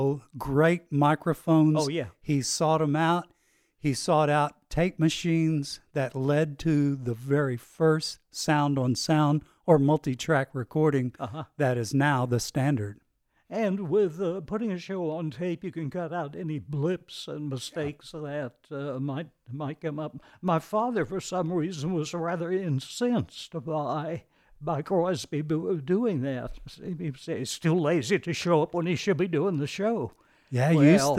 Great microphones. Oh, yeah. He sought them out. He sought out tape machines that led to the very first sound on sound or multi-track recording that is now the standard. And with putting a show on tape, you can cut out any blips and mistakes that might come up. My father, for some reason, was rather incensed by Crosby doing that. He said he's too lazy to show up when he should be doing the show. Yeah,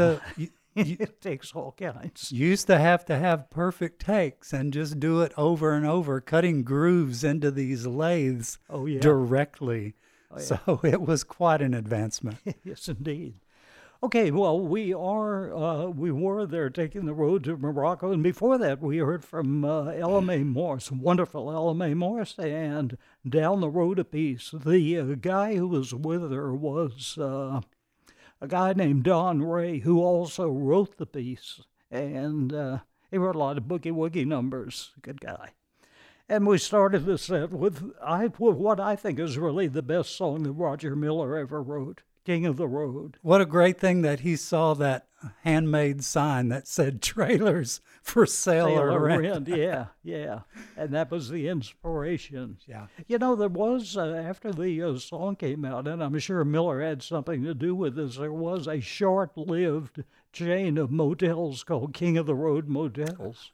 it takes all kinds. Used to have perfect takes and just do it over and over, cutting grooves into these lathes directly. Oh, yeah. So it was quite an advancement. Yes, indeed. Okay, well, we were there taking the road to Morocco, and before that we heard from Ella Mae Morse, wonderful Ella Mae Morse, and Down the Road a Piece. The guy who was with her was a guy named Don Ray, who also wrote the piece, and he wrote a lot of boogie-woogie numbers. Good guy. And we started the set with what I think is really the best song that Roger Miller ever wrote, King of the Road. What a great thing that he saw that handmade sign that said trailers for sale or rent. Yeah. And that was the inspiration. Yeah. You know, there was, after the song came out, and I'm sure Miller had something to do with this, there was a short-lived chain of motels called King of the Road Motels.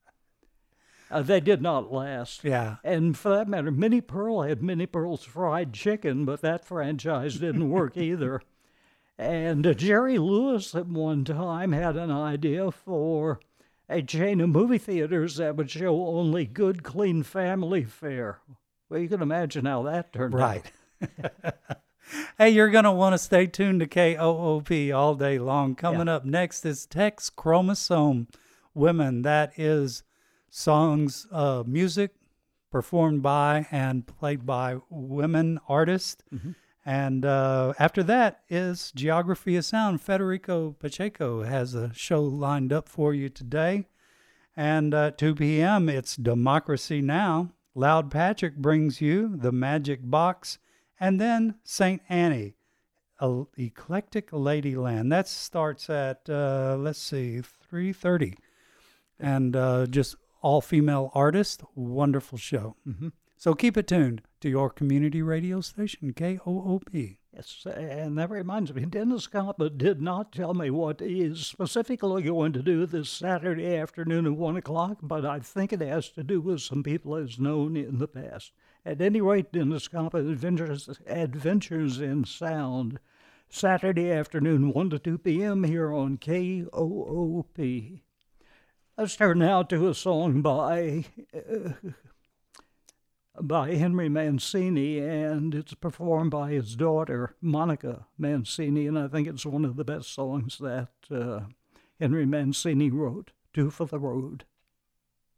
They did not last. Yeah. And for that matter, Minnie Pearl had Minnie Pearl's Fried Chicken, but that franchise didn't work either. And Jerry Lewis at one time had an idea for a chain of movie theaters that would show only good, clean family fare. Well, you can imagine how that turned out. Right. Hey, you're going to want to stay tuned to KOOP all day long. Coming up next is Tex Chromosome Women. That is songs, music performed by and played by women artists. Mm-hmm. And after that is Geography of Sound. Federico Pacheco has a show lined up for you today. And at 2 p.m., it's Democracy Now! Loud Patrick brings you The Magic Box. And then St. Annie, Eclectic Ladyland. That starts at, 3:30. And just all-female artist, wonderful show. Mm-hmm. So keep it tuned to your community radio station, KOOP. Yes, and that reminds me, Dennis Coppa did not tell me what he is specifically going to do this Saturday afternoon at 1 o'clock, but I think it has to do with some people he's known in the past. At any rate, Dennis Coppa Adventures in Sound, Saturday afternoon, 1 to 2 p.m. here on KOOP. Let's turn now to a song by Henry Mancini, and it's performed by his daughter, Monica Mancini, and I think it's one of the best songs that Henry Mancini wrote, Two for the Road.